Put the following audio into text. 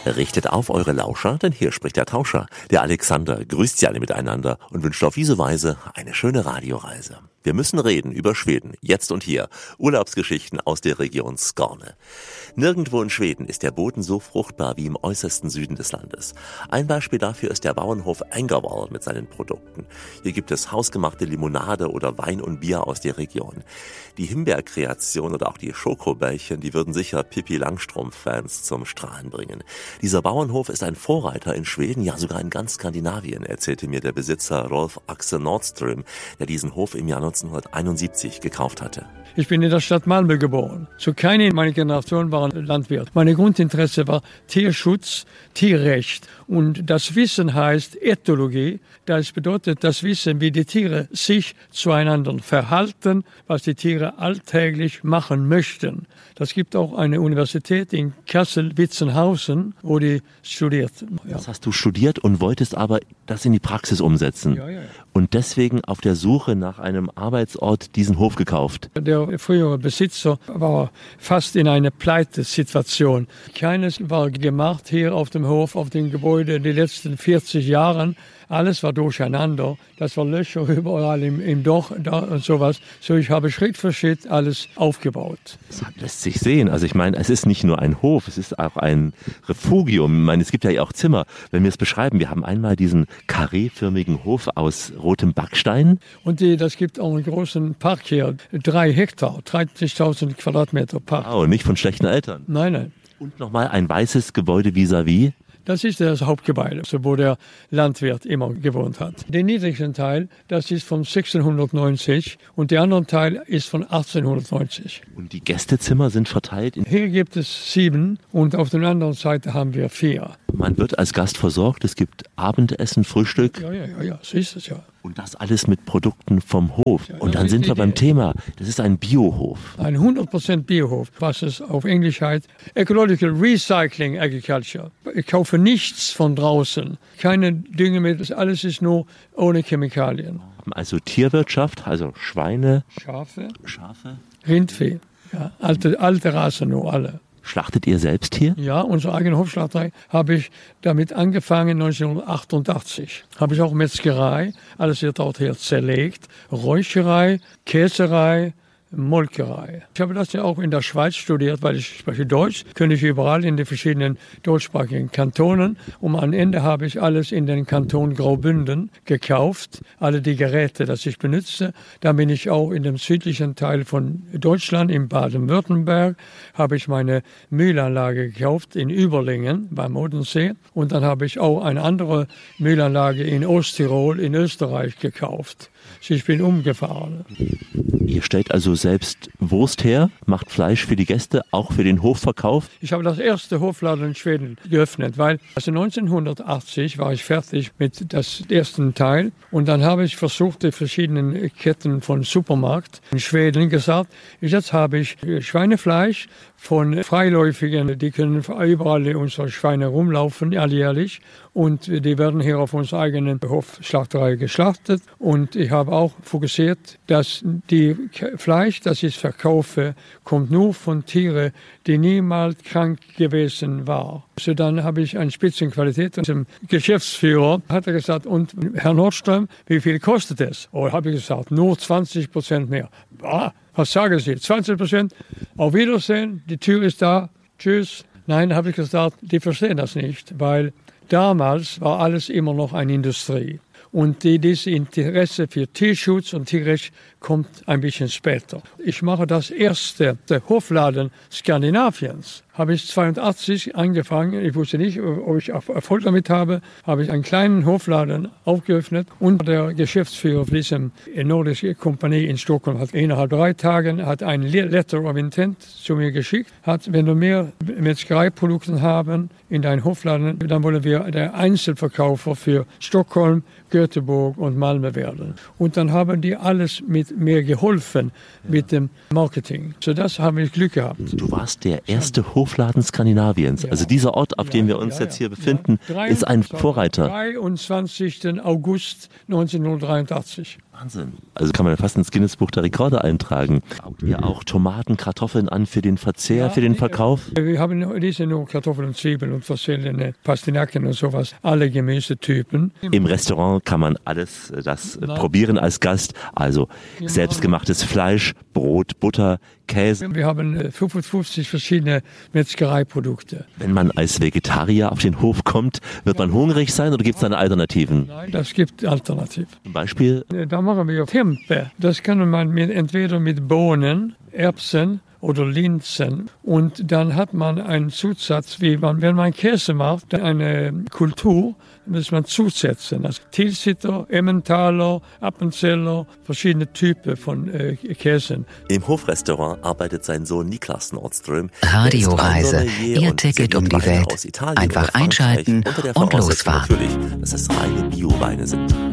Richtet auf eure Lauscher, denn hier spricht der Tauscher. Der Alexander grüßt sie alle miteinander und wünscht auf diese Weise eine schöne Radioreise. Wir müssen reden über Schweden, jetzt und hier. Urlaubsgeschichten aus der Region Skåne. Nirgendwo in Schweden ist der Boden so fruchtbar wie im äußersten Süden des Landes. Ein Beispiel dafür ist der Bauernhof Ängervall mit seinen Produkten. Hier gibt es hausgemachte Limonade oder Wein und Bier aus der Region. Die Himbeerkreation oder auch die Schokobällchen, die würden sicher Pippi Langstrumpf-Fans zum Strahlen bringen. Dieser Bauernhof ist ein Vorreiter in Schweden, ja sogar in ganz Skandinavien, erzählte mir der Besitzer Rolf Axel Nordström, der diesen Hof im Jahr 1971 gekauft hatte. Ich bin in der Stadt Malmö geboren. So keine meiner Generation waren Landwirt. Mein Grundinteresse war Tierschutz, Tierrecht. Und das Wissen heißt Ethologie. Das bedeutet das Wissen, wie die Tiere sich zueinander verhalten, was die Tiere alltäglich machen möchten. Das gibt auch eine Universität in Kassel-Witzenhausen, wo die studierten. Ja. Das hast du studiert und wolltest aber das in die Praxis umsetzen. Ja. Und deswegen auf der Suche nach einem Arbeitsort diesen Hof gekauft. Der frühere Besitzer war fast in einer Pleitesituation. Keines war gemacht hier auf dem Hof, auf dem Gebäude in den letzten 40 Jahren. Alles war durcheinander. Das war Löcher überall im Dach da und sowas. So, ich habe Schritt für Schritt alles aufgebaut. Das lässt sich sehen. Also ich meine, es ist nicht nur ein Hof, es ist auch ein Refugium. Ich meine, es gibt ja auch Zimmer. Wenn wir es beschreiben, wir haben einmal diesen kareeförmigen Hof aus rotem Backstein. Und das gibt auch einen großen Park hier. 3 Hektar, 30.000 Quadratmeter Park. Oh, nicht von schlechten Eltern. Nein. Und nochmal ein weißes Gebäude vis-à-vis. Das ist das Hauptgebäude, wo der Landwirt immer gewohnt hat. Der niedrigste Teil, das ist von 1690 und der andere Teil ist von 1890. Und die Gästezimmer sind verteilt? Hier gibt es 7 und auf der anderen Seite haben wir 4. Man wird als Gast versorgt, es gibt Abendessen, Frühstück. Ja, so ist es ja. Und das alles mit Produkten vom Hof. Ja, und dann sind wir beim Thema. Das ist ein Biohof. Ein 100% Biohof, was es auf Englisch heißt. Ecological Recycling Agriculture. Ich kaufe nichts von draußen. Keine Düngemittel, alles ist nur ohne Chemikalien. Also Tierwirtschaft, also Schweine. Schafe. Rindvieh. Ja, alte Rasse nur alle. Schlachtet ihr selbst hier? Ja, unsere eigene Hofschlachterei habe ich damit angefangen 1988. Habe ich auch Metzgerei, alles wird dort hier zerlegt. Räucherei, Käserei, Molkerei. Ich habe das ja auch in der Schweiz studiert, weil ich spreche Deutsch, könnte ich überall in den verschiedenen deutschsprachigen Kantonen. Und am Ende habe ich alles in den Kanton Graubünden gekauft, alle die Geräte, das ich benutze. Dann bin ich auch in dem südlichen Teil von Deutschland, in Baden-Württemberg, habe ich meine Mühlanlage gekauft in Überlingen beim Odensee. Und dann habe ich auch eine andere Mühlanlage in Osttirol in Österreich gekauft. Ich bin umgefahren. Ihr stellt also selbst Wurst her, macht Fleisch für die Gäste, auch für den Hofverkauf? Ich habe das erste Hofladen in Schweden geöffnet, weil 1980 war ich fertig mit das ersten Teil. Und dann habe ich versucht, die verschiedenen Ketten von Supermarkt in Schweden gesagt, jetzt habe ich Schweinefleisch von Freiläufigen, die können überall in unsere Schweine rumlaufen, alljährlich. Und die werden hier auf unserer eigenen Hofschlachterei geschlachtet. Und ich habe auch fokussiert, dass die Fleisch, das ich verkaufe, kommt nur von Tieren, die niemals krank gewesen waren. So dann habe ich eine Spitzenqualität. Und dem Geschäftsführer hat er gesagt, und Herr Nordström, wie viel kostet es? Oh, habe ich gesagt, nur 20% mehr. Was sagen Sie? 20%? Auf Wiedersehen, die Tür ist da. Tschüss. Nein, habe ich gesagt, die verstehen das nicht, weil damals war alles immer noch eine Industrie. Und dieses Interesse für Tierschutz und Tierrecht kommt ein bisschen später. Ich mache das erste Hofladen Skandinaviens. Habe ich 1982 angefangen. Ich wusste nicht, ob ich Erfolg damit habe. Habe ich einen kleinen Hofladen aufgeöffnet. Und der Geschäftsführer von dieser nordischen Kompanie in Stockholm hat innerhalb 3 Tagen ein Letter of Intent zu mir geschickt. Hat, wenn du mehr Metzgereiprodukte haben in deinem Hofladen, dann wollen wir der Einzelverkäufer für Stockholm, Göteborg und Malmö werden. Und dann haben die alles mit mir geholfen mit dem Marketing. So das habe ich Glück gehabt. Du warst der erste Hofladen Skandinaviens. Also dieser Ort, auf dem wir uns jetzt hier befinden, ist ein Vorreiter. 23. August 1983. Wahnsinn. Also kann man fast ins Guinness-Buch der Rekorde eintragen. Baut ihr auch Tomaten, Kartoffeln an für den Verzehr, für den Verkauf? Wir haben diese nur Kartoffeln und Zwiebeln und verschiedene Pastinaken und sowas, alle Gemüsetypen. Im Restaurant kann man alles das probieren als Gast, also selbstgemachtes Fleisch, Brot, Butter, Käse. Wir haben 55 verschiedene Metzgereiprodukte. Wenn man als Vegetarier auf den Hof kommt, wird man hungrig sein oder gibt es da Alternativen? Nein, das gibt Alternativen. Zum Beispiel? Da machen wir Tempe. Das kann man entweder mit Bohnen, Erbsen oder Linsen. Und dann hat man einen Zusatz, wenn man Käse macht, eine Kultur, muss man zusetzen. Also Tilsiter, Emmentaler, Appenzeller, verschiedene Typen von Käsen. Im Hofrestaurant arbeitet sein Sohn Niklas Nordström. Radioreise, Ihr Ticket um die Welt. Einfach einschalten und losfahren. Natürlich, dass es reine Bioweine sind.